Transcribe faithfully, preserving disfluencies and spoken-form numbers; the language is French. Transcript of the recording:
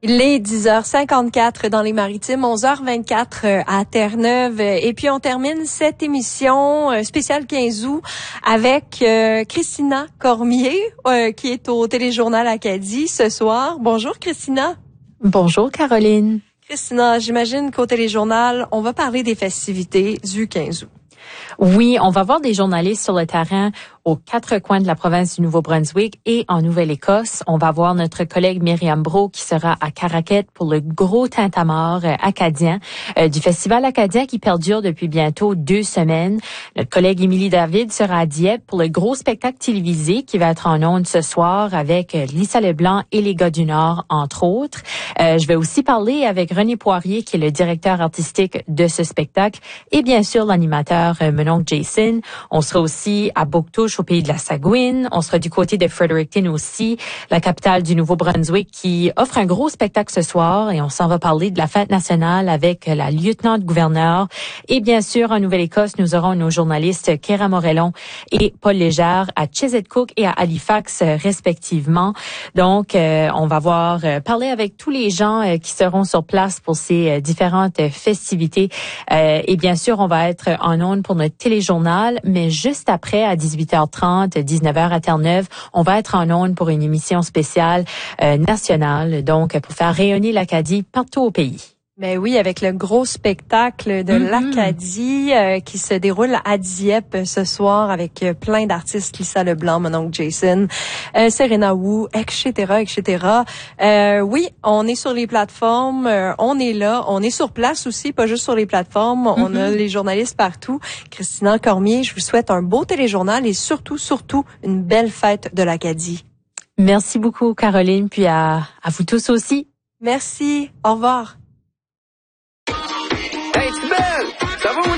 Il est dix heures cinquante-quatre dans les Maritimes, onze heures vingt-quatre à Terre-Neuve. Et puis, on termine cette émission spéciale quinze août avec euh, Christina Cormier, euh, qui est au Téléjournal Acadie ce soir. Bonjour, Christina. Bonjour, Caroline. Christina, j'imagine qu'au Téléjournal, on va parler des festivités du quinze août. Oui, on va voir des journalistes sur le terrain aux quatre coins de la province du Nouveau-Brunswick et en Nouvelle-Écosse. On va voir notre collègue Myriam Brault qui sera à Caraquette pour le gros tintamarre euh, acadien euh, du Festival acadien qui perdure depuis bientôt deux semaines. Notre collègue Émilie David sera à Dieppe pour le gros spectacle télévisé qui va être en ondes ce soir avec euh, Lisa Leblanc et les gars du Nord, entre autres. Euh, je vais aussi parler avec René Poirier qui est le directeur artistique de ce spectacle et bien sûr l'animateur euh, mon oncle Jason. On sera aussi à Bouctouche au pays de la Sagouine. On sera du côté de Fredericton aussi, la capitale du Nouveau-Brunswick qui offre un gros spectacle ce soir et on s'en va parler de la fête nationale avec la lieutenant-gouverneur. Et bien sûr, en Nouvelle-Écosse, nous aurons nos journalistes Kéra Morellon et Paul Légère à Chiswick et à Halifax respectivement. Donc, euh, on va voir euh, parler avec tous les gens euh, qui seront sur place pour ces euh, différentes festivités. Euh, et bien sûr, on va être en ondes pour notre téléjournal, mais juste après, à dix-huit heures trente, dix-neuf heures à Terre-Neuve, on va être en ondes pour une émission spéciale euh, nationale, donc pour faire rayonner l'Acadie partout au pays. Ben oui, avec le gros spectacle de mm-hmm. l'Acadie euh, qui se déroule à Dieppe ce soir avec euh, plein d'artistes, Lisa Leblanc, mon oncle Jason, euh, Serena Wu, et cetera, et cetera. Euh, oui, on est sur les plateformes, euh, on est là, on est sur place aussi, pas juste sur les plateformes, mm-hmm. on a les journalistes partout. Christina Cormier, je vous souhaite un beau téléjournal et surtout, surtout, une belle fête de l'Acadie. Merci beaucoup, Caroline, puis à, à vous tous aussi. Merci, au revoir.